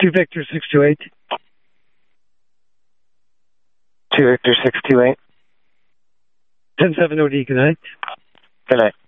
2 Victor 628. 2 Victor 628. 10-7 OD, good night. Good night.